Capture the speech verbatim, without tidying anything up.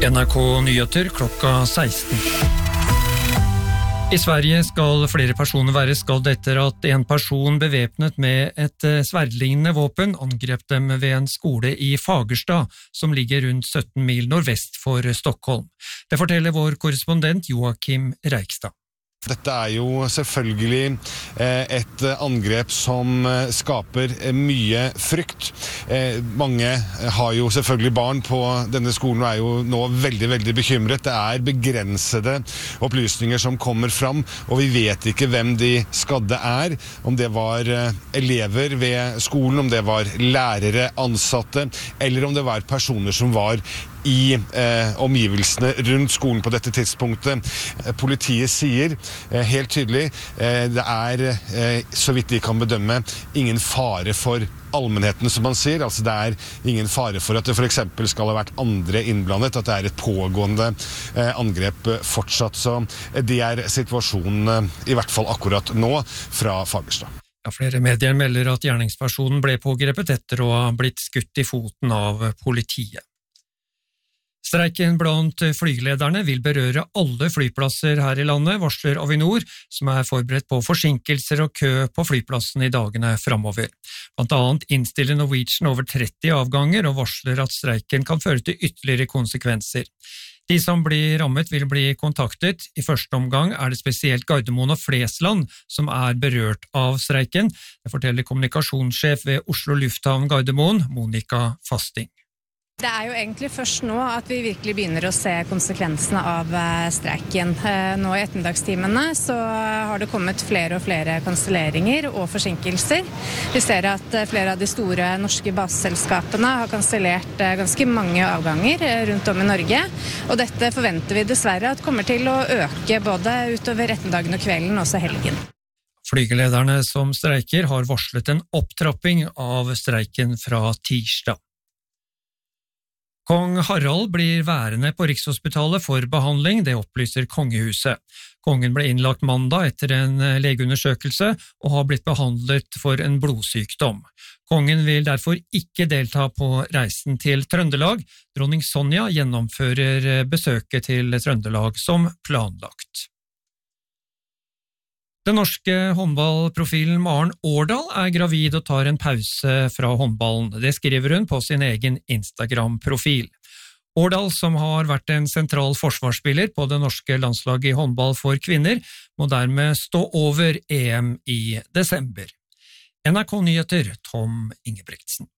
N R K Nyheter klokka seksten. I Sverige skal flere personer være skadd etter at en person bevæpnet med et sverdlignende våpen angrep dem ved en skole i Fagersta, som ligger rundt sytten mil nordvest for Stockholm. Det forteller vår korrespondent Joakim Reikstad. Dette er jo selvfølgelig et angrep som skaper mye frykt. Mange har jo selvfølgelig barn på denne skolen og er jo nå veldig, veldig bekymret. Det er begrensede opplysninger som kommer fram, og vi vet ikke hvem de skadde er. Om det var elever ved skolen, om det var lærere, ansatte, eller om det var personer som var i eh, omgivelsene rundt skolen på dette tidspunktet. Politiet sier eh, helt tydelig eh, det er, eh, så vidt de kan bedømme, ingen fare for allmennheten, som man sier. Altså det er ingen fare for at det for eksempel skal ha vært andre innblandet, at det er et pågående eh, angrep fortsatt. Så eh, det er situasjonen eh, i hvert fall akkurat nå fra Fagersta. Ja, flere medier melder at gjerningspersonen ble pågrepet etter å ha blitt skutt i foten av politiet. Streiken blant flygelederne vil berøre alle flyplasser her i landet, varsler Avinor, som er forberedt på forsinkelser og kø på flyplassen i dagene fremover. Blant annet innstiller Norwegian over tretti avganger og varsler at streiken kan føre til ytterligere konsekvenser. De som blir rammet vil bli kontaktet. I første omgang er det spesielt Gardermoen og Flesland som er berørt av streiken. Det forteller kommunikasjonssjef ved Oslo Lufthavn Gardermoen, Monica Fasting. Det er jo egentlig først nå at vi virkelig begynner å se konsekvensene av streiken. Nå i ettermiddagstimene så har det kommet flere og flere kanselleringer og forsinkelser. Vi ser at flere av de store norske baseselskapene har kansellert ganske mange avganger rundt om i Norge, og dette forventer vi dessverre at kommer til å øke både utover ettermiddagen og kvelden, også helgen. Flygelederne som streiker har varslet en opptrapping av streiken fra tirsdag. Kong Harald blir værende på Rikshospitalet for behandling, det opplyser kongehuset. Kongen ble innlagt mandag etter en legeundersøkelse og har blitt behandlet for en blodsykdom. Kongen vil derfor ikke delta på reisen til Trøndelag. Dronning Sonja gjennomfører besøket til Trøndelag som planlagt. Den norske håndballprofilen Maren Årdal er gravid og tar en pause fra håndballen. Det skriver hun på sin egen Instagram-profil. Årdal, som har vært en sentral forsvarsspiller på det norske landslaget i håndball for kvinner, må dermed stå over E M i desember. N R K Nyheter, Tom Ingebrigtsen.